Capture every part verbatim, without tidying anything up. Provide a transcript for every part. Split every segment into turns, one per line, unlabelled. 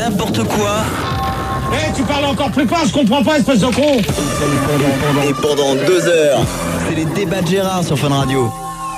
n'importe quoi.
Eh, hey, tu parles encore plus fort, je comprends pas, espèce de con.
Et pendant deux heures, c'est les débats de Gérard sur Fun Radio.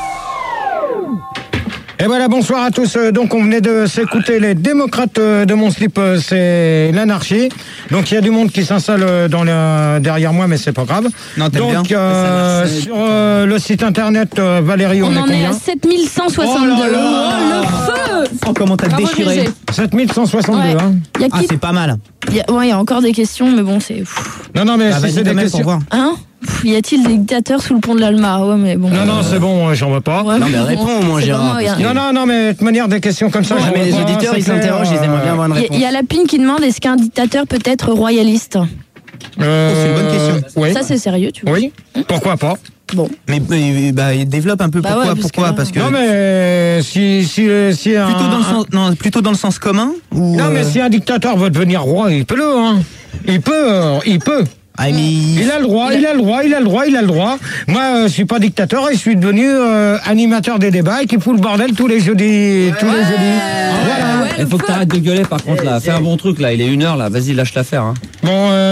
Et voilà, bonsoir à tous. Donc, on venait de s'écouter les démocrates de mon slip, c'est l'anarchie. Donc, il y a du monde qui s'installe dans la... derrière moi, mais c'est pas grave.
Non, t'aimes
Donc,
bien.
euh, sur euh, le site internet, euh, Valérie, on,
on
est
en
combien?
est à sept mille cent soixante-deux.
Oh là là.
Oh, le feu!
Oh, comment t'as
Bravo,
déchiré.
G G.
sept mille cent soixante-deux,
Ouais.
hein.
Y a
Ah,
qui...
c'est pas mal.
y a... Ouais, il y a encore des questions, mais bon, c'est...
Non, non, mais
Ah,
si
vas-y,
c'est
quand
des
même,
questions...
pour voir.
Hein? Y a-t-il des dictateurs sous le pont de l'Alma? Ouais, mais bon...
Non, non, c'est bon, j'en veux pas.
Ouais,
Non, mais réponds au moins,
c'est
Gérard,
vraiment, y a-
parce que-
Non, non, non, mais de toute manière, des questions comme ça,
Ouais,
j'en
mais
veux
les
pas,
auditeurs,
c'est
ils
clair,
s'interrogent, ils aimeraient bien avoir une
Il y,
réponse.
y a Lapine qui demande, est-ce qu'un dictateur peut être royaliste?
Euh,
Oh, c'est une bonne question.
Oui.
Ça, c'est sérieux, tu vois.
Oui, pourquoi pas?
Bon.
Mais, mais bah, il développe un peu
Bah
pourquoi,
ouais, parce
pourquoi,
que là-
parce que
Non, mais si, si, si un...
plutôt dans le sens, non, plutôt dans le sens commun ou
Non, mais
euh,
si un dictateur veut devenir roi, il peut le, hein. Il peut, euh, il peut.
ah, mais
Il a le droit, il a le droit, il a le droit, il a le droit. Moi, euh, je suis pas dictateur et je suis devenu euh, animateur des débats et qui fout le bordel tous les jeudis, tous les jeudis. Voilà.
Il faut que t'arrêtes de gueuler par contre là, fais un bon truc là, il est une heure là, vas-y lâche l'affaire hein.
Bon,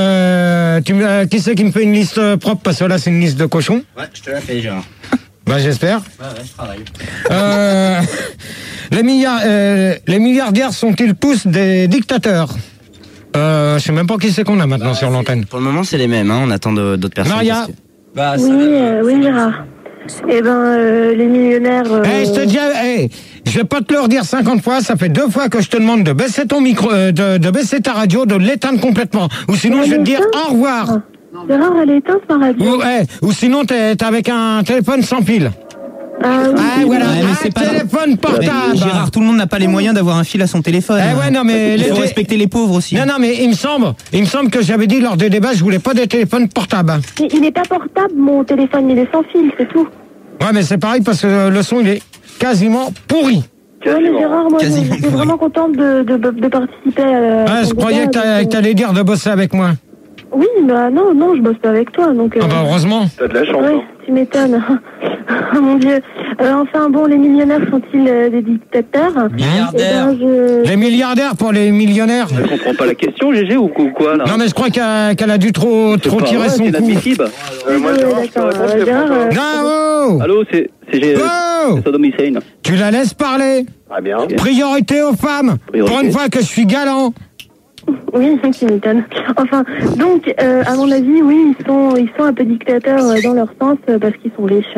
euh, tu, me- euh, qui c'est qui me fait une liste euh, propre parce que là c'est une liste de cochons.
Ouais, je te la fais Gérard.
Bah j'espère.
Ouais, ouais, je travaille.
Euh, les, milliards, euh, les milliardaires sont-ils tous des dictateurs? Euh, je sais même pas qui c'est qu'on a maintenant sur l'antenne.
Pour le moment, c'est les mêmes, hein. On attend de- d'autres personnes.
Maria.
parce que-
Bah,
Oui, euh, oui, Gérard. Eh ben, euh, les millionnaires... euh,
Eh, je te dis, eh, je vais pas te le redire cinquante fois, ça fait deux fois que je te demande de baisser ton micro, euh, de, de baisser ta radio, de l'éteindre complètement. Ou sinon, je vais te dire au revoir.
Gérard, elle est éteinte, ma radio.
Ou, eh, ou sinon, t'es, t'es avec un téléphone sans fil.
Ah oui.
Ah, voilà,
Ouais, mais
un
c'est pas-
téléphone
Mais
portable.
Gérard, tout le monde n'a pas les moyens d'avoir un fil à son téléphone.
Eh ouais, non, mais
il
les-
faut respecter les pauvres aussi.
Non, non, mais il me semble, il me semble que j'avais dit lors des débats, je voulais pas des téléphones portables.
Mais il n'est pas portable, mon téléphone, il est sans fil, c'est tout.
Ouais, mais c'est pareil parce que le son, il est quasiment pourri.
Ouais, mais Gérard, moi, je
Quasiment
je suis
pourri.
vraiment contente de, de, de participer à...
Ah, je croyais que t'a- que t'allais dire de bosser avec moi.
Oui, bah non, non, je bosse pas avec toi, donc... euh,
Ah bah, heureusement.
T'as de la chance,
ouais,
hein.
tu m'étonnes. Oh mon Dieu. Euh, enfin, bon, les millionnaires sont-ils euh, des dictateurs?
Milliardaires.
Eh ben, je...
Les milliardaires pour les millionnaires.
Je comprends pas la question, G G, ou ou quoi, là?
Non, mais je crois qu'elle a, qu'elle a dû trop, trop
pas
tirer
vrai,
son
c'est
coup.
inadmissible. Euh, moi,
Ouais,
Gérard, je peux
d'accord,
répondre,
euh,
c'est
Gérard,
François.
euh,
Non, oh,
Allô, c'est c'est G-
oh,
Saddam Hussein.
tu la laisses parler.
Ah bien.
Priorité aux femmes.
Priorité.
Pour une fois que je suis galant.
Oui, tu m'étonnes. Enfin, donc, euh, à mon avis, oui, ils sont, ils sont un peu dictateurs euh, dans leur sens euh, parce qu'ils sont riches.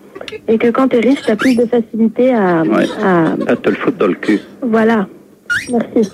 Et que quand t'es riche, t'as plus de facilité à,
Ouais.
à...
À te le foutre dans le cul.
Voilà. Merci.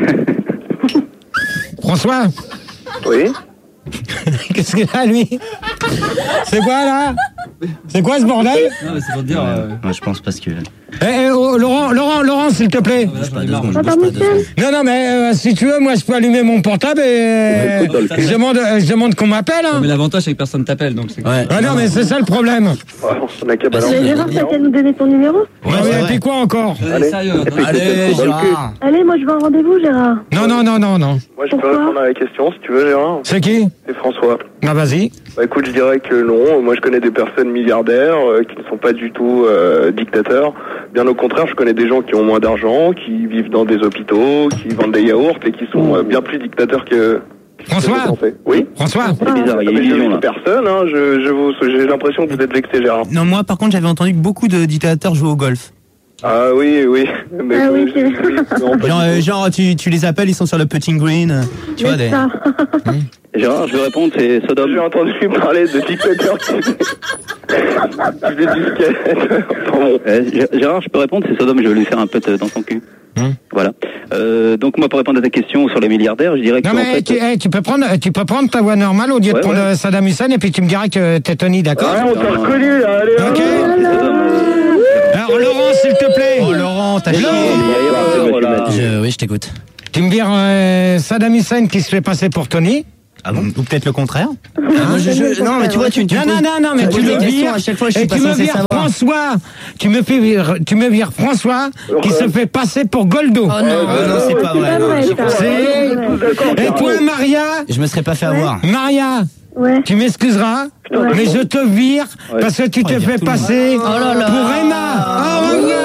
François,
Oui.
qu'est-ce qu'il a, lui? C'est quoi, là? C'est quoi, ce bordel?
Non mais c'est pour te dire... Euh...
Ouais, je pense parce que.
Eh, eh, oh, Laurent, Laurent, Laurent, s'il te plaît.
Là, j'en ai marre.
Papa Michel,
Non, non, mais euh, si tu veux, moi, je peux allumer mon portable et euh,
Écoute, dans le
je demande, euh, je demande qu'on m'appelle. Hein.
Mais l'avantage c'est que personne t'appelle donc c'est...
Ouais.
Ah non, mais c'est ça le problème.
Ouais, on a qu'à balancer.
mais Gérard, t'as qu'à nous donner ton numéro?
Ouais,
c'est
mais
vrai.
puis quoi encore?
Allez, sérieux.
Et puis,
Allez,
écoute, dans le cul.
Gérard.
Allez, moi, je veux un rendez-vous, Gérard.
Non, non, non, non, non.
Moi, je peux
Pourquoi
répondre à la question, si tu veux, Gérard.
C'est qui?
C'est François.
Bah vas-y.
Bah écoute, je dirais que non. Moi, je connais des personnes milliardaires euh, qui ne sont pas du tout euh, dictateurs. Bien au contraire, je connais des gens qui ont moins d'argent, qui vivent dans des hôpitaux, qui vendent des yaourts et qui sont euh, bien plus dictateurs que... que
François?
les Français. Oui.
François?
C'est bizarre, il y a une vision, là. Personne, hein. Je, je vous, j'ai l'impression que vous êtes vexé, Gérard.
Non, moi, par contre, j'avais entendu que beaucoup de dictateurs jouaient au golf.
Ah oui, oui. Mais
Ah oui, c'est-
non, pas
Genre,
du
euh,
tout.
genre tu, tu les appelles, ils sont sur le putting green. euh, Tu vois,
Mais
des...
ça.
Gérard, je vais répondre, c'est Sodome. J'ai entendu parler de dictateurs qui faisaient du skate. Bon. Gérard, je peux répondre, c'est Sodome, je vais lui faire un pote dans son cul.
Hum.
Voilà. Euh, donc moi, pour répondre à ta question sur les milliardaires, je dirais que
Non
en
mais
fait...
tu, eh, tu peux prendre, tu peux prendre ta voix normale au lieu de
Ouais,
prendre
ouais.
euh, Saddam Hussein et puis tu me diras que t'es Tony, d'accord?
on t'a reconnu, allez.
Ok.
Sodome, euh,
Alors Laurent, s'il te plaît.
Oh, Laurent, t'as chié.
voilà.
Je, oui, je t'écoute.
Tu me dis euh, Saddam Hussein qui se fait passer pour Tony?
Ah bon? Ou peut-être le contraire.
Ah, moi, je- je- non, mais tu vois, tu, tu
Non,
me
non,
poses-
non, non, mais
tu
tu
me
me
poses des questions
vires,
à chaque fois, je
et
suis pas
tu me
censé
vires
savoir.
François, tu me fais vire, tu me vires François qui se fait passer pour Goldo.
Oh non.
Ah non, c'est pas vrai. non.
ça.
C'est- Et toi, Maria,
Je me serais pas fait avoir.
Maria,
Ouais.
tu m'excuseras, mais je te vire parce que tu te
Oh, il vire
fais
tout le
passer
Oh là là.
pour Emma. Au revoir.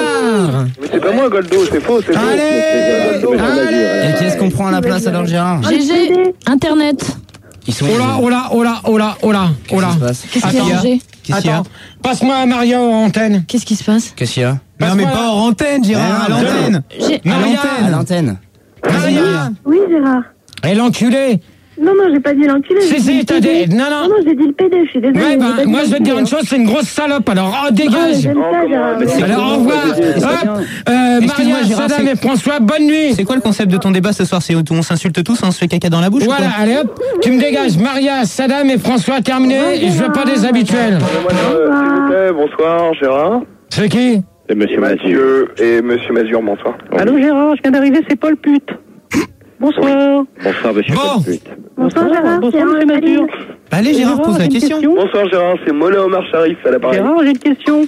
Gérard.
Mais c'est pas moi, Goldo, c'est faux, c'est faux.
Allez,
Goldo,
allez.
Et qu'est-ce qu'on prend à la place alors, Gérard?
G G, Internet.
Ils sont
Oh là, oh là, oh là, oh là, oh là, oh là.
Qu'est-ce qu'il y a,
Attends.
G?
Qu'est-ce qu'il y a?
Attends, passe-moi à Maria en antenne.
Qu'est-ce qui se passe?
Qu'est-ce qu'il y a?
Non, mais pas hors antenne, Gérard, à
Ah,
l'antenne.
J'ai-
À
Maria,
l'antenne.
Maria.
Oui, Gérard.
Et l'enculé.
Non, non, j'ai pas dit l'enculé.
Si,
j'ai dit
si,
le
t'as
P D.
des... Non,
Non,
non.
non, j'ai dit le P D, je suis désolée.
Ouais,
j'ai
ben,
pas dit
moi, je vais te dire une
l'enculé,
chose, c'est une grosse salope, alors, oh,
hein. Ah,
dégage.
j'aime ça, Gérard.
mais c'est-
Alors, au revoir. Hop, euh,
Excuse-moi,
Maria,
Gérard,
Saddam
c'est-
et François, bonne nuit.
C'est quoi le concept de ton débat ce soir? C'est où on s'insulte tous, on se fait caca dans la bouche ou
Voilà,
quoi?
allez hop, tu me dégages. Maria, Saddam et François, terminé. Et je veux pas des habituels.
Moi, euh, s'il vous plaît, bonsoir, Gérard.
C'est qui?
Et Monsieur Mathieu. Et Monsieur Mazur, bonsoir.
Allô Gérard, je viens d'arriver, c'est Paul Pute. Bonsoir.
Bonsoir, Monsieur
Bon.
Bonsoir, Gérard.
Bonsoir,
c'est
monsieur Mathieu.
Aline.
Bah, allez, Gérard, pose la
j'ai une
question.
Bonsoir, Gérard, c'est Mola Omar Sharif à l'appareil.
Gérard, j'ai une question.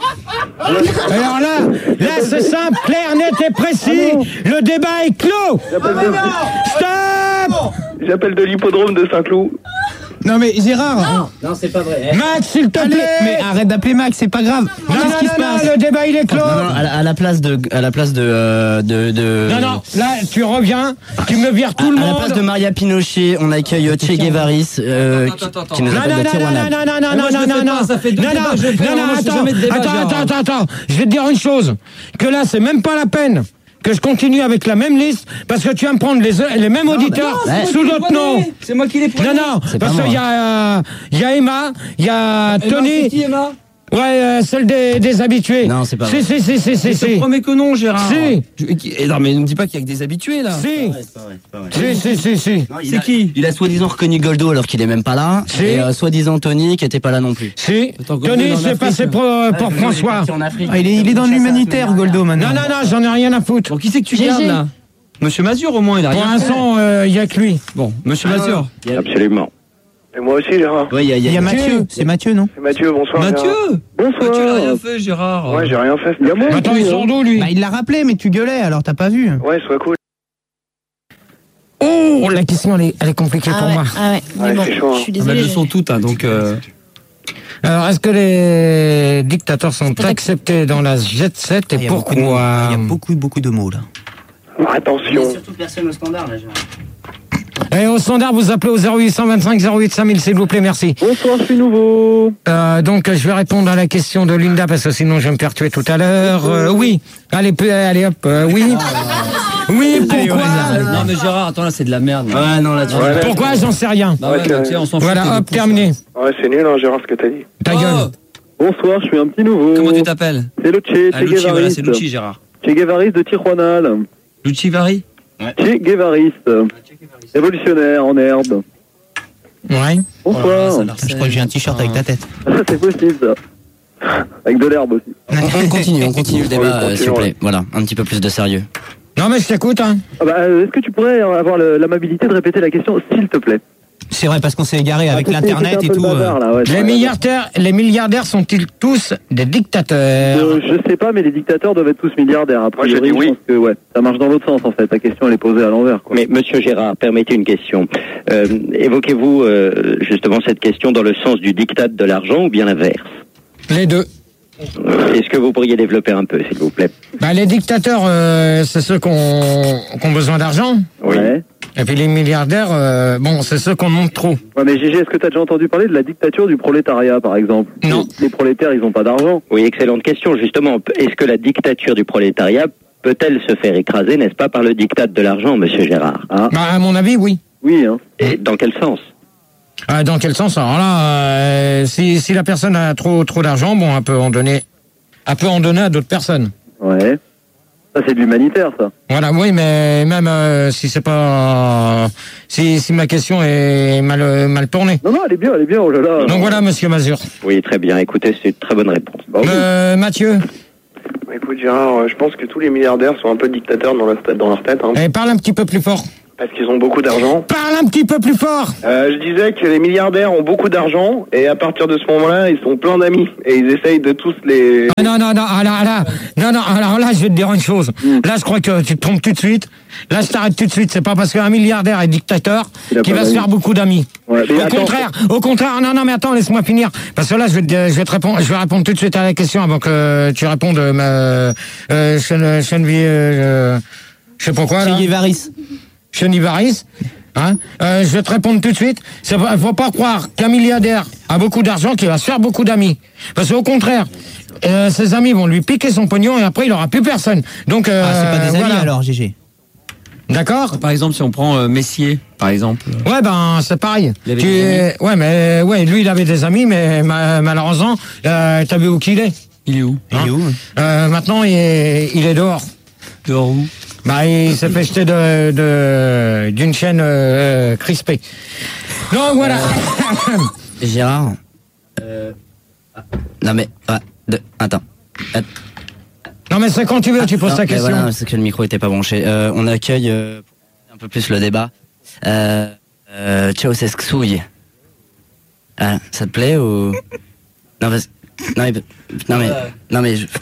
Alors là, là, c'est simple, clair, net et précis. Le débat est clos.
J'appelle de-
Stop.
J'appelle de l'hippodrome de Saint-Cloud.
Non, mais Gérard.
Non, c'est pas vrai.
Max, s'il te
Allez,
plaît.
mais arrête d'appeler Max, c'est pas grave.
Non, non,
Qu'est-ce qui se
non, non,
passe?
le débat, il est clos.
Non, non, à la, à la place de, à la place de, euh, de, de.
Non, non, là, tu reviens, tu me vires tout le
à, à la
monde.
place de Maria Pinochet, on accueille Che Guevaris, euh,
Attends, attends, attends.
qui nous
Non,
appelle
non,
de
non,
Tijuana.
non, non, non,
Mais
non,
moi, je
non,
le
non,
fais
non,
pas, ça fait deux
non,
débats
non,
que je le fais,
non, non,
moi, je fais
attends,
jamais de débat,
attends,
Gérard.
attends, attends, attends, je vais te dire une chose, que là, c'est même pas la peine que je continue avec la même liste, parce que tu vas me prendre les, les mêmes auditeurs
Ouais.
sous d'autres noms.
C'est moi qui l'ai pris.
Non, non,
C'est pas
parce
moi.
qu'il y a, euh, il y a Emma, il y a Tony,
Qui Emma?
ouais, euh, celle des, des habitués.
Non, c'est pas
Si,
vrai.
si, si, si, si,
Je te
si.
promets que non, Gérard.
Si.
Je- qui- eh, Non, mais ne me dis pas qu'il y a que des habitués, là.
Si,
C'est pas vrai, c'est pas vrai.
si, si, si, si.
Non, il
C'est
a-
qui?
Il a soi-disant reconnu Goldo alors qu'il est même pas là.
Si.
Et euh, soi-disant Tony qui était pas là non plus.
Si,
Attends, Goldo, il est
Tony,
en
c'est
Afrique,
passé
là.
pour, euh, pour
Ouais,
François.
il est parti en Afrique.
Ah, il, est, il est dans l'humanitaire, Goldo, maintenant.
Non, non, non, j'en ai rien à foutre.
Bon, qui c'est que tu
G G.
gardes, là? Monsieur Mazur, au moins, il a
Pour
rien fait.
l'instant, il n'y a que lui.
Bon, Monsieur Mazur.
Absolument. Et moi aussi, Gérard.
Ouais, il y a, il y a-
Il y a Mathieu, c'est Mathieu, non?
C'est Mathieu, bonsoir. Gérard.
Mathieu Mathieu, il a rien fait, Gérard.
Ouais, j'ai rien fait. Il y a moi.
Attends, ils sont d'où, lui?
Bah, il l'a rappelé, mais tu gueulais, alors t'as pas vu.
Ouais, sois cool.
Oh, la question, elle est, elle est compliquée
Ah
pour
ouais,
moi.
ah ouais. Mais
Ouais,
bon,
c'est chaud, hein.
je suis
Ah bah,
désolée.
elles sont toutes, hein, donc... euh,
Alors, est-ce que les dictateurs sont acceptés dans la jet set et
Il y a beaucoup de mots.
pourquoi?
Il y a beaucoup, beaucoup de mots, là.
Attention.
surtout personne au standard là, Gérard.
Et au standard, vous appelez au zéro huit cent vingt-cinq zéro huit cinq mille, s'il vous plaît, merci.
Bonsoir, je suis nouveau.
Euh, donc, je vais répondre à la question de Linda, parce que sinon, je vais me faire tuer tout à l'heure. Euh, oui. Allez, peu- allez, hop, euh, oui. Oui, pourquoi?
Non, mais Gérard, attends, là, c'est de la merde. là.
Ouais, non, là, tu
Ouais, là,
Pourquoi? J'en sais rien.
Bah ouais,
Ouais,
bah,
c'est-
tu sais, on s'en fout.
Voilà,
t'es
hop,
des pouces,
terminé.
Ouais, c'est nul, hein, Gérard, ce que t'as dit.
Ta
Oh,
gueule.
Bonsoir, je suis un petit nouveau.
Comment tu t'appelles?
C'est Luce,
Ah,
Che
Lucci, voilà,
Guevaris.
c'est Lucci, Gérard.
Che Guevaris de Tijuana.
Lucci Vari?
Che Guevaris. Révolutionnaire en herbe.
Ouais.
Oh là là,
Bonsoir.
ça a l'air
Je crois que j'ai un t-shirt avec ta tête.
Ah, c'est possible ça. Avec de l'herbe aussi.
On, on continue, on continue le débat,
Oui,
euh,
continuons,
s'il vous plaît.
ouais.
Voilà, un petit peu plus de sérieux.
Non, mais je t'écoute, hein.
Ah bah, euh, est-ce que tu pourrais avoir le- l'amabilité de répéter la question, s'il te plaît?
C'est vrai, parce qu'on s'est égaré avec
Ah, c'était-
l'internet
c'était
et
un peu
tout.
le bazar,
euh.
là, ouais.
Les milliardaires, les milliardaires sont-ils tous des dictateurs?
Euh, je sais pas, mais les dictateurs doivent être tous milliardaires. A
Moi, je
priori,
dis oui.
pense que ouais, ça marche dans l'autre sens en fait. La question elle est posée à l'envers. quoi.
Mais Monsieur Gérard, permettez une question. Euh, évoquez-vous euh, justement cette question dans le sens du diktat de l'argent ou bien l'inverse?
Les deux.
Euh, Est-ce que vous pourriez développer un peu, s'il vous plaît?
Bah, les dictateurs, euh, c'est ceux qui ont, qui ont besoin d'argent.
Oui.
Ouais.
Et puis les milliardaires, euh, bon, c'est ceux qu'on monte trop.
Ouais, mais Gégé, est-ce que tu as déjà entendu parler de la dictature du prolétariat, par exemple?
Non.
Les, les prolétaires, ils ont pas d'argent.
Oui, excellente question. Justement, est-ce que la dictature du prolétariat peut-elle se faire écraser, n'est-ce pas, par le diktat de l'argent, Monsieur Gérard?
Ah,
Bah, à mon avis, oui.
oui, hein.
Et dans quel sens?
Euh, dans quel sens? Alors là, euh, si, si la personne a trop, trop d'argent, bon, elle peut en donner, elle peut en donner à d'autres personnes.
Ouais. Ça, c'est de l'humanitaire, ça.
Voilà, oui, mais même euh, si c'est pas, si, si ma question est mal, mal tournée.
Non, non, elle est bien, elle est bien, oh là là.
Donc voilà, Monsieur Mazur.
Oui, très bien. Écoutez, c'est une très bonne réponse.
Bah oui.
Euh, Mathieu,
Écoute, Gérard, euh, je pense que tous les milliardaires sont un peu dictateurs dans leur tête. Dans leur tête hein.
eh, parle un petit peu plus fort.
Parce qu'ils ont beaucoup d'argent.
Parle un petit peu plus fort.
Euh, je disais que les milliardaires ont beaucoup d'argent et à partir de ce moment-là, ils sont pleins d'amis et ils essayent de tous les...
Ah non, non, non, alors là, non, non, alors là, je vais te dire une chose. Mm. Là, je crois que tu te trompes tout de suite. Là, je t'arrête tout de suite. C'est pas parce qu'un milliardaire est dictateur qu'il va se faire beaucoup d'amis. Ouais, au attends, contraire, au contraire, non, non, mais attends, laisse-moi finir. Parce que là, je vais, te, je vais te répondre, je vais répondre tout de suite à la question avant que tu répondes, ma, euh, Chenevier, euh, je sais pas quoi, là.
Chenevaris.
Chenevaris. Hein euh, je vais te répondre tout de suite. Il ne faut pas croire qu'un milliardaire a beaucoup d'argent qu'il va se faire beaucoup d'amis. Parce qu'au contraire, euh, ses amis vont lui piquer son pognon et après il n'aura plus personne. Donc, euh,
ah, c'est pas des amis
voilà.
alors, G G.
D'accord.
Par exemple, si on prend euh, Messier, par exemple.
Ouais, ben c'est pareil.
Il
Tu... Ouais, mais ouais, lui il avait des amis, mais ma... malheureusement, euh, t'as vu où qu'il est?
Il est où?
Hein
Il est où?
euh, Maintenant, il est, il est dehors.
Dehors où?
Bah, il s'est fait jeter de, de, d'une chaîne euh, crispée. Donc voilà.
Euh, Gérard. Euh, non mais, ah, de, attends. Attends.
Non mais c'est quand tu veux, tu poses
non,
ta question.
Voilà, c'est que le micro était pas branché. Euh, on accueille euh, un peu plus le débat. Euh, euh, Ceausescu. Ah, ça te plaît ou non, parce... non mais non mais non mais je...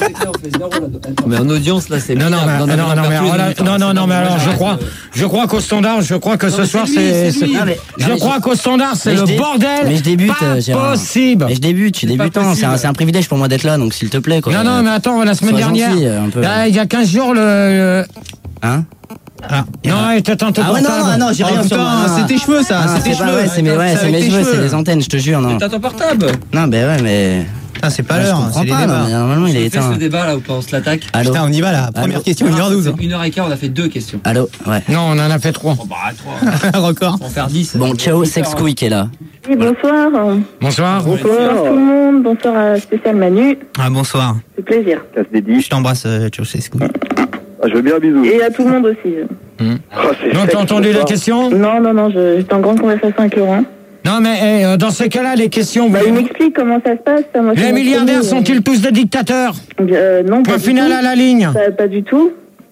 mais en audience là c'est
non non mais, non non non mais alors, là, non non non mais alors je crois je crois qu'au standard je crois que non, ce soir c'est je non, crois je... qu'au standard c'est le dé... bordel.
Mais je débute,
pas
Gérard.
Possible.
Mais je débute, je suis débutant, c'est un, c'est un privilège pour moi d'être là, donc s'il te plaît quoi.
Non non mais attends, la semaine dernière il y a quinze jours le
hein.
Ah, non, t'attends ton
ah ouais, non, non, non, j'ai rien
oh,
sur moi.
C'est tes cheveux, ça.
Ah,
c'est tes cheveux.
Ouais, c'est mes, ouais, c'est mes cheveux, c'est des antennes, je te jure, non.
T'as ton portable.
Non, ben ouais, mais.
Ah, c'est pas l'heure, c'est les
pas,
débats.
Non, normalement, il est éteint.
On fait ce débat là où on se l'attaque.
Putain,
on y va là. Première
Allô.
question, une heure douze.
une heure quinze, on a fait deux questions.
Allô, ouais.
Non, on en a fait trois.
Oh, bah, trois.
Record.
On va faire dix.
Bon, ciao, Sexquick est là.
Oui, bonsoir.
Bonsoir.
Bonsoir tout le monde. Bonsoir à spécial Manu.
Ah, bonsoir.
C'est plaisir.
Casse des dix.
Je t'embrasse, Ceausescu.
Ah, je veux bien un bisou.
Et à tout le monde aussi.
Mmh. Oh, donc, t'as entendu la question?
Non, non, non, je, j'étais en grande conversation avec Laurent.
Non, mais eh, dans ces cas-là, les questions...
Bah, il m'explique comment ça se passe. Ça, moi,
les milliardaires connu, sont-ils euh... tous des dictateurs?
euh, Non,
Point
pas
final
du tout.
à la ligne.
Pas, pas du tout.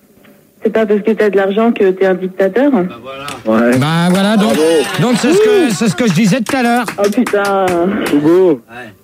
C'est pas parce que t'as de l'argent que t'es un dictateur.
Bah voilà.
Ouais.
Bah voilà, donc donc c'est ce que c'est ce que je disais tout à l'heure.
Oh putain.
Hugo. Ouais.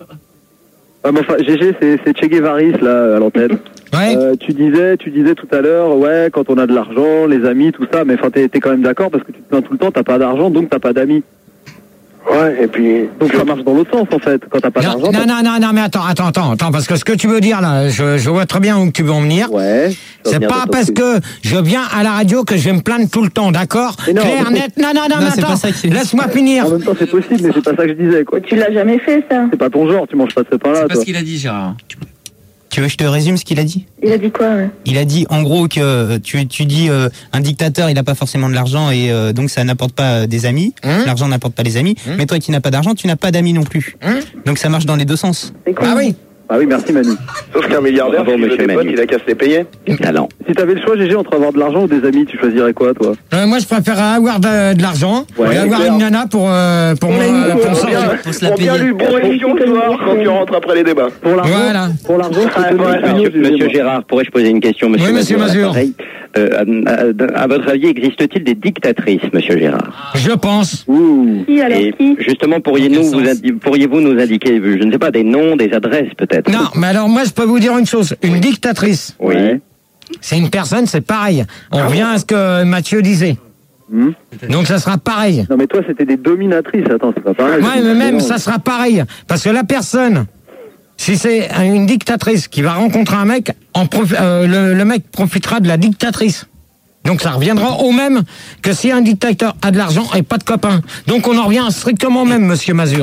Ah, mais enfin, G G, c'est, c'est Che Guevaris là à l'antenne.
Ouais.
Euh, tu disais, tu disais tout à l'heure, ouais, quand on a de l'argent, les amis, tout ça, mais enfin, t'es, t'es quand même d'accord parce que tu te plains tout le temps, t'as pas d'argent, donc t'as pas d'amis.
Ouais, et puis...
Donc ça marche dans l'autre sens, en fait, quand t'as pas
non,
d'argent.
Non, non, non, non, mais attends, attends, attends, attends, parce que ce que tu veux dire, là, je, je vois très bien où tu veux en venir.
Ouais.
C'est pas parce que je viens à la radio que je vais me plaindre tout le temps, d'accord? Clair, net, non, non, non, non attends, laisse-moi finir.
En même temps, c'est possible, mais c'est pas ça que je disais, quoi.
Tu l'as jamais fait, ça?
C'est pas ton genre, tu manges pas de ce pain-là, toi.
C'est pas ce qu'il a dit, Gérard.
Tu veux que je te résume ce qu'il a dit?
Il a dit quoi, ouais?
Il a dit en gros que tu, tu dis euh, un dictateur il n'a pas forcément de l'argent et euh, donc ça n'apporte pas des amis. Hein? L'argent n'apporte pas les amis. Hein? Mais toi qui n'as pas d'argent, tu n'as pas d'amis non plus. Hein? Donc ça marche dans les deux sens.
Ah oui.
Ah oui, merci Manu.
Sauf qu'un milliardaire,
Bravo,
s'il veut des potes, il a qu'à se les payer.
Talent.
Si t'avais le choix, G G, entre avoir de l'argent ou des amis, tu choisirais quoi, toi?
euh, Moi, je préfère avoir de, de l'argent ouais, et avoir clair. Une nana pour euh, pour moi euh, pour,
pour, bien, pour, pour bien lui bon émission ce soir quand tu rentres après les débats.
Pour l'argent,
voilà.
Pour l'argent,
ah, ouais, monsieur, monsieur Gérard, pourrais-je poser une question, monsieur?
Oui, monsieur Mazur.
Euh, à, à, à votre avis, existe-t-il des dictatrices, monsieur Gérard?
Je pense.
Ouh. Qui, alors, et qui justement, pourriez-nous vous indi- pourriez-vous nous indiquer, je ne sais pas, des noms, des adresses peut-être?
Non, mais alors moi je peux vous dire une chose. Une dictatrice.
Oui.
C'est une personne, c'est pareil. On revient à ce que Mathieu disait. Mmh. Donc ça sera pareil.
Non mais toi c'était des dominatrices, attends, c'est pas pareil.
Ouais, mais même ça sera pareil. Parce que la personne... Si c'est une dictatrice qui va rencontrer un mec, en profi- euh, le, le mec profitera de la dictatrice. Donc ça reviendra au même que si un dictateur a de l'argent et pas de copains. Donc on en revient strictement au même, monsieur Mazur.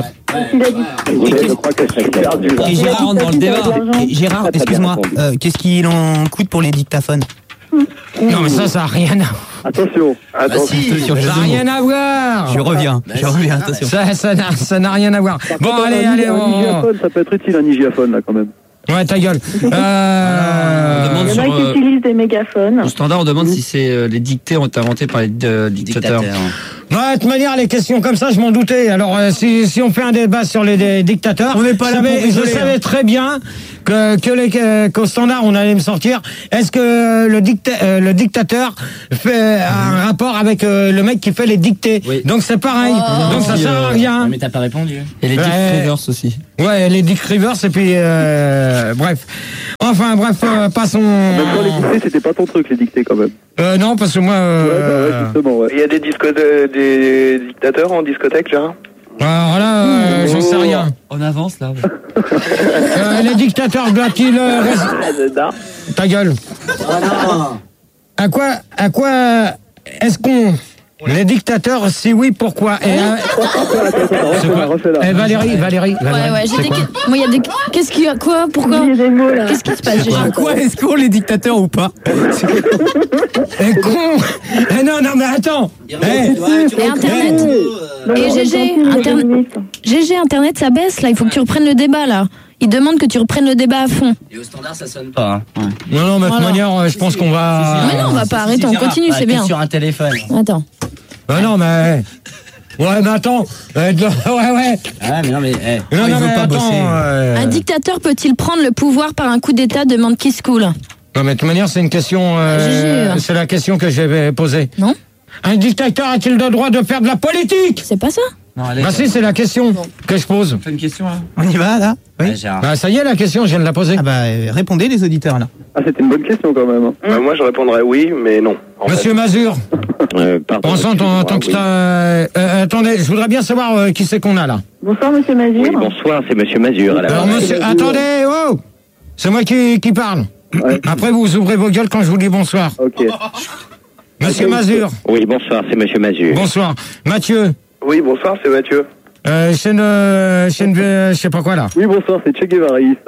Et Gérard, dans le débat. Et Gérard, excuse-moi, euh, qu'est-ce qu'il en coûte pour les dictaphones?
Non mais ça, ça n'a rien à...
Attention,
attention, ça n'a rien à voir.
Je reviens, bah, je reviens, attention.
Ça, ça, n'a, ça n'a rien à voir.
Par
bon,
contre,
allez,
un,
allez,
un
on...
hygiaphone, ça peut être utile, un hygiaphone, là, quand même.
Ouais, ta gueule. Euh...
Il y en a sur, qui euh... utilisent des mégaphones.
Au standard, on demande mmh. si c'est euh, les dictées ont été inventées par les euh, dictateurs. dictateurs.
Bah, de toute manière, les questions comme ça, je m'en doutais. Alors, euh, si, si on fait un débat sur les, les dictateurs,
on n'est pas là
savais,
pour rigoler,
je savais
hein.
très bien que, que les, que, qu'au standard, on allait me sortir. Est-ce que le, dicta, euh, le dictateur fait un rapport avec euh, le mec qui fait les dictées? Oui. Donc c'est pareil.
Oh.
Donc ça
Si,
sert à
euh,
rien.
Mais t'as pas répondu.
Et les
Ouais.
Dick Rivers aussi.
Ouais, les Dick Rivers et puis euh, bref. Enfin bref, euh, passons.
Même quand les dictées, c'était pas ton truc, les dictées quand même.
Euh, non, parce que moi. Euh,
Ouais, bah ouais, justement, ouais.
Il y a des, disco de- des dictateurs en discothèque, Gérard?
Alors là, euh, j'en sais rien.
On avance là.
Euh, les dictateurs doivent-ils euh, res- Ta gueule. À quoi, à quoi est-ce qu'on les dictateurs, si oui, pourquoi? Et, euh, c'est quoi Eh, Valérie, Valérie,
Ouais,
Valérie,
ouais, j'ai
c'est
des.
quoi
que- Moi, il y a des. Qu'est-ce qu'il y a? Quoi? Pourquoi? Qu'est-ce qui se passe? J'ai
À quoi est-ce qu'on les dictateurs ou pas?
Eh, con. Eh, non, non, mais attends. Eh,
Et Internet. Et G G, Internet. G G, Internet, ça baisse là. Il faut que tu reprennes le débat là. Il demande que tu reprennes le débat à fond.
Et au standard, ça sonne pas. Hein.
Non, non, mais de toute
Voilà.
manière, euh, je pense qu'on va.
Mais non, on va pas arrêter, on continue, c'est bien.
Sur un téléphone.
Attends.
Bah non, mais. Ouais, mais attends. Euh, de- Ouais, ouais.
Ah, mais non, mais. eh.
Non,
il
non,
veut
mais
pas
attends.
bosser.
euh,
Un dictateur peut-il prendre le pouvoir par un coup d'État? Demande Kiss Cool.
Non, mais de toute manière, c'est une question. euh,
G G.
c'est la question que j'avais posée.
Non?
Un dictateur a-t-il le droit de faire de la politique?
C'est pas ça?
Non, allez.
Bah si, c'est la question que je pose.
On fait une question là.
On y va là? Oui.
Ouais, Gérard.
Bah ça y est, la question, je viens de la poser.
Ah bah euh, répondez les auditeurs là.
Ah, c'était une bonne question quand même. hein.
Bah, moi, je répondrais oui, mais non. en
Monsieur Mazur,
Euh, pardon,
pensons en tant que
excusez-moi,
ça. Euh, attendez, je voudrais bien savoir euh, qui c'est qu'on a là.
Bonsoir, monsieur Mazur.
oui. Oui, bonsoir, c'est Monsieur Mazur à la
Alors, monsieur, attendez, oh, c'est moi qui, qui parle.
Ouais.
Après, vous ouvrez vos gueules quand je vous dis bonsoir.
Ok.
Monsieur Mazur,
Oui, bonsoir, c'est Monsieur Mazur.
bonsoir. Mathieu,
Oui, bonsoir, c'est Mathieu.
euh, chaîne, euh, chaîne, euh, je sais pas quoi là.
Oui, bonsoir, c'est Che Guevaris.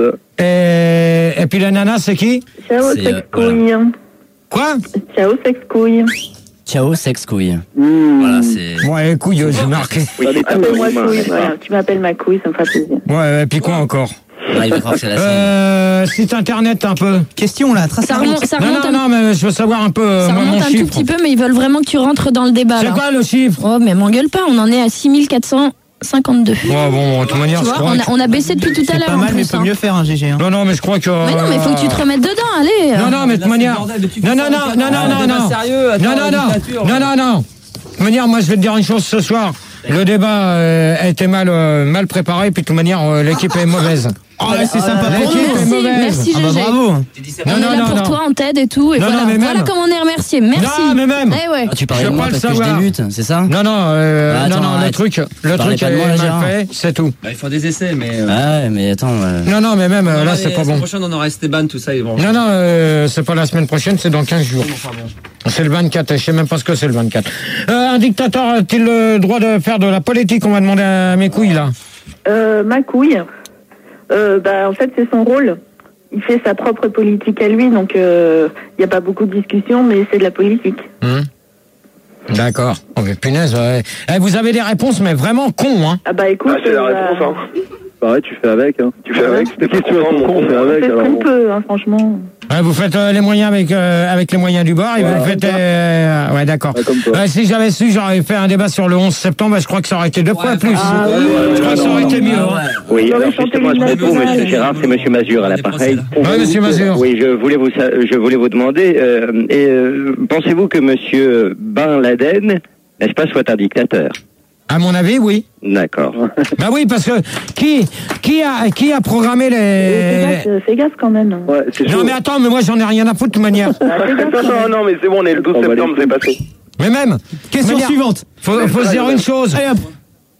Et, et puis la nana, c'est qui?
Ciao,
C'est, euh,
sex-couille.
Quoi?
Ciao, sex-couille.
Ciao, sex couille.
Mmh.
Voilà, c'est.
Bon, les couilles, j'ai marqué.
Oui, c'est pas
Appelle-moi
vraiment,
couille,
mais-
voilà. Tu m'appelles ma couille, ça me fera plaisir.
Ouais, et puis quoi encore?
Ah, il va croire que c'est la scène.
Euh, site internet un peu.
Question là, trace
Ça
la
remonte,
route.
ça
Non,
remonte,
non,
un,
non, mais je veux savoir un peu euh,
ça
moi, mon
remonte un tout
chiffre.
petit peu, mais ils veulent vraiment que tu rentres dans le débat
C'est
là.
quoi le chiffre?
Oh, mais m'engueule pas, on en est à six mille quatre cent cinquante-deux.
Ouais, bon, de toute manière,
Tu
je
vois,
crois
on a,
que-
on a baissé depuis tout à
C'est
l'heure
pas
en
mal, mais
plus.
peut
hein.
mieux faire un G G. Hein.
Non, non, mais je crois que.
Mais non, mais il faut que tu te remettes dedans, allez.
Non, non, mais de toute manière. Non, non, non, non, non, non, non.
Sérieux, attends,
Non, non, non.
dictature.
Non, non, non. De toute manière, moi, je vais te dire une chose ce soir. Le débat euh, a été mal, euh, mal préparé, puis de toute manière, euh, l'équipe est mauvaise.
Oh là, c'est sympa pour
l'équipe
nous.
est
Merci,
mauvaise.
merci
Ah bah
G G.
bravo.
Non,
On
non,
est là
non,
pour
non.
toi, on t'aide et tout. Et
Non,
voilà,
non, mais
voilà
même.
comment on est remercié. Merci.
Non, mais même.
Eh ouais.
Ah, tu
Je
parlais
veux
de moi
pas le
parce que je
savoir.
débute, c'est ça?
Non, non, euh,
Ah, attends,
non, non, le
arrête.
truc, le
Parlais
truc
pas de
est
moi, là,
mal
Gérard.
fait, c'est tout.
Bah, il faut des essais, mais. euh,
Ah ouais, mais attends. euh,
Non, non, mais même, euh,
on
là,
aura
c'est
les-
pas
La semaine
bon.
prochaine, on aura Esteban, tout ça, ils vont.
Non, non, euh, c'est pas la semaine prochaine, c'est dans quinze jours.
Enfin bon.
C'est le vingt-quatre, je sais même pas ce que c'est le vingt-quatre. Euh, un dictateur a-t-il le droit de faire de la politique? On va demander à mes couilles, là.
Euh, ma couille, euh, bah, en fait, c'est son rôle. Il fait sa propre politique à lui, donc il euh, n'y a pas beaucoup de discussions, mais c'est de la politique.
Hum. D'accord. Oh, mais punaise, ouais. Eh, vous avez des réponses, mais vraiment con, hein.
Ah bah écoute,
Ah, c'est la
euh,
réponse,
bah,
hein.
Pareil, tu fais avec. Hein.
Tu fais avec,
Les questions
pas
sont
mon
cons, on fait
con.
on
avec.
fait ce
alors
qu'on
bon.
peut, hein, franchement.
Ouais, vous faites euh, les moyens avec, euh, avec les moyens du bord et vous faites... euh, ouais, d'accord.
Ouais, comme toi.
Ouais, si j'avais su, j'aurais fait un débat sur le onze septembre, je crois que ça aurait été deux fois plus.
Ah, oui,
je crois que ça aurait été mieux. hein.
Oui,
Vous
alors
avez chanté
justement, je
l'hymne
réponds,
national.
Monsieur Gérard, c'est Monsieur Mazur à l'appareil.
Ouais, monsieur Mazur.
Oui, je voulais vous, sa- je voulais vous demander, euh, et, euh, pensez-vous que Monsieur Ben Laden, n'est-ce pas, soit un dictateur?
À mon avis, oui.
D'accord.
Bah oui, parce que qui, qui, a, qui a programmé
Et Fais
les...
gaffe, euh, fais gaffe quand même.
Ouais, c'est
Non
chaud.
mais attends, mais moi j'en ai rien à foutre de toute manière.
Ah, fais gaffe,
Non,
quand même.
non, non, mais c'est bon, on est le douze
On va
septembre,
les-
c'est passé.
Mais même,
Question
manière-
suivante.
faut, faut se dire une chose.
Allez hop.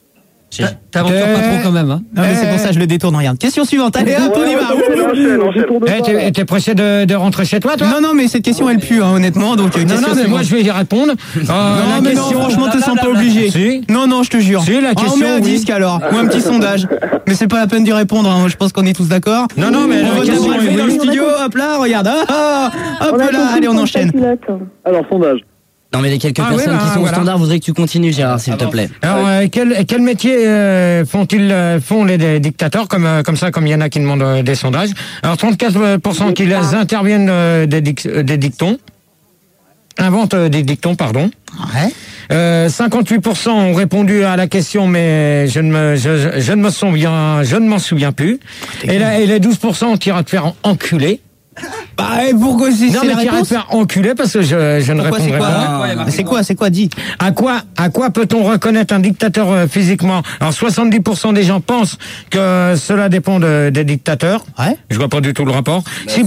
T'aventures pas trop quand même, hein.
Non mais c'est pour ça que je le détourne, regarde. Question suivante. Allez hop, on y va.
Enchaîne, enchaîne, enchaîne.
Eh, t'es- t'es pressé de, de rentrer chez toi, toi?
Non non mais cette question elle pue hein, honnêtement donc euh,
Non,
question
non, mais moi
suivante.
je vais y répondre. Euh,
Non
la
mais non
question-
franchement te sens pas obligé.
Si.
Non non je te jure.
Si, la
Ah, on
question,
met un
oui.
disque alors ou un petit sondage. Mais c'est pas la peine d'y répondre. Hein. Je pense qu'on est tous d'accord.
Non, non, mais
on
la
va
question
d'abord
est
aller dans le
oui.
studio. Hop là regarde. Ah, hop
On a
là
compris
allez on
qu'on
enchaîne.
pilote.
Alors, sondage.
Non, mais les quelques
Ah oui,
personnes
bah,
qui sont
voilà.
au standard voudraient que tu continues, Gérard, s'il te plaît.
Alors, euh, quel, quel métier euh, font-ils euh, font les des dictateurs comme euh, comme ça, comme il y en a qui demandent euh, des sondages. Alors, trente-quatre pour cent qui les interviennent euh, des, dic- euh, des dictons, inventent euh, des dictons, pardon.
Ouais.
Euh, cinquante-huit pour cent ont répondu à la question, mais je ne me, je, je, je ne me souviens, je ne m'en souviens plus. Et, là, et les douze pour cent ont tiré à te faire enculer.
Bah, pourquoi c'est
Non,
c'est
mais
la
tiré à te
réponse
faire enculer parce que je, je ne
Pourquoi,
répondrai
c'est quoi
pas.
C'est quoi, c'est quoi, dis.
À quoi, à quoi peut-on reconnaître un dictateur euh, physiquement? Alors, soixante-dix pour cent des gens pensent que cela dépend de, des dictateurs.
Ouais.
Je vois pas du tout le rapport. six